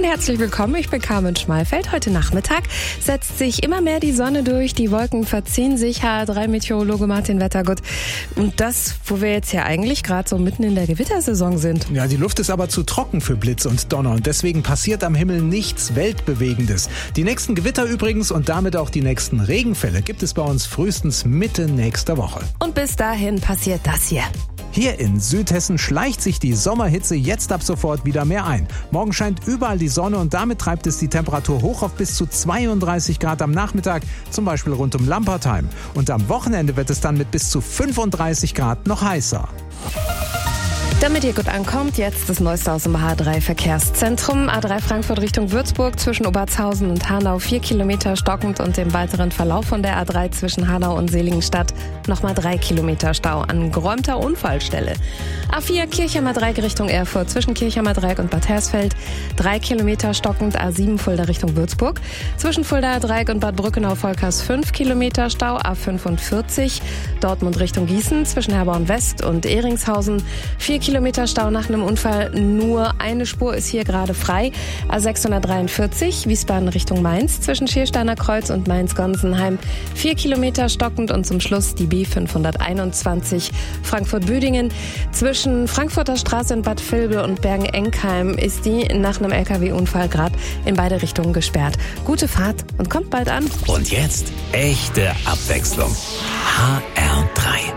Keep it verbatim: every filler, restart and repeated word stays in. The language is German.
herzlich willkommen. Ich bin Carmen Schmalfeld. Heute Nachmittag setzt sich immer mehr die Sonne durch. Die Wolken verziehen sich. H A drei Meteorologe Martin Wettergut. Und das, wo wir jetzt ja eigentlich gerade so mitten in der Gewittersaison sind. Ja, die Luft ist aber zu trocken für Blitz und Donner. Und deswegen passiert am Himmel nichts Weltbewegendes. Die nächsten Gewitter übrigens und damit auch die nächsten Regenfälle gibt es bei uns frühestens Mitte nächster Woche. Und bis dahin passiert das hier. Hier in Südhessen schleicht sich die Sommerhitze jetzt ab sofort wieder mehr ein. Morgen scheint überall die Sonne und damit treibt es die Temperatur hoch auf bis zu zweiunddreißig Grad am Nachmittag, zum Beispiel rund um Lampertheim. Und am Wochenende wird es dann mit bis zu fünfunddreißig Grad noch heißer. Damit ihr gut ankommt, jetzt das Neueste aus dem H A drei Verkehrszentrum. A drei Frankfurt Richtung Würzburg zwischen Obertshausen und Hanau vier Kilometer stockend und im weiteren Verlauf von der A drei zwischen Hanau und Seligenstadt nochmal drei Kilometer Stau an geräumter Unfallstelle. A vier Kirchheimer Dreieck Richtung Erfurt zwischen Kirchheimer Dreieck und Bad Hersfeld drei Kilometer stockend. A sieben Fulda Richtung Würzburg zwischen Fulda Dreieck und Bad Brückenau-Volkers fünf Kilometer Stau. A fünfundvierzig Dortmund Richtung Gießen zwischen Herborn West und Ehringshausen vier Kilometer Stau nach einem Unfall. Nur eine Spur ist hier gerade frei. A sechshundertdreiundvierzig Wiesbaden Richtung Mainz zwischen Schiersteiner Kreuz und Mainz-Gonsenheim vier Kilometer stockend und zum Schluss die B fünfhunderteinundzwanzig Frankfurt-Büdingen. Zwischen Frankfurter Straße in Bad Vilbel und Bergen-Enkheim ist die nach einem L K W-Unfall gerade in beide Richtungen gesperrt. Gute Fahrt und kommt bald an. Und jetzt echte Abwechslung. H R drei.